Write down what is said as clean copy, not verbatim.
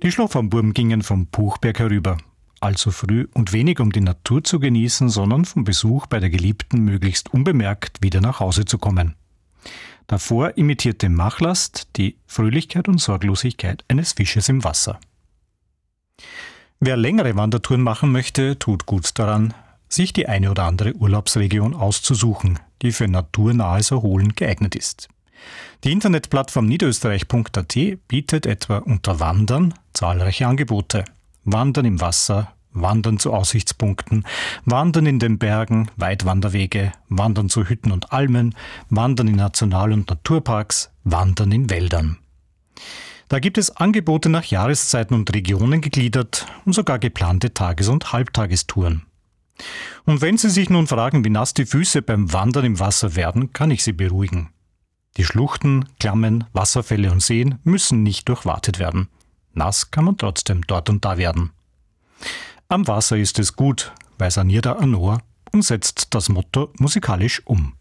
Die Schlafambuben gingen vom Puchberg herüber, allzu früh und wenig um die Natur zu genießen, sondern vom Besuch bei der Geliebten möglichst unbemerkt wieder nach Hause zu kommen. Davor imitierte Machlast die Fröhlichkeit und Sorglosigkeit eines Fisches im Wasser. Wer längere Wandertouren machen möchte, tut gut daran, sich die eine oder andere Urlaubsregion auszusuchen, die für naturnahes Erholen geeignet ist. Die Internetplattform niederösterreich.at bietet etwa unter Wandern zahlreiche Angebote. Wandern im Wasser, Wandern zu Aussichtspunkten, Wandern in den Bergen, Weitwanderwege, Wandern zu Hütten und Almen, Wandern in National- und Naturparks, Wandern in Wäldern. Da gibt es Angebote nach Jahreszeiten und Regionen gegliedert und sogar geplante Tages- und Halbtagestouren. Und wenn Sie sich nun fragen, wie nass die Füße beim Wandern im Wasser werden, kann ich Sie beruhigen. Die Schluchten, Klammen, Wasserfälle und Seen müssen nicht durchwatet werden. Nass kann man trotzdem dort und da werden. Am Wasser ist es gut, weiß Anita Arnoa und setzt das Motto musikalisch um.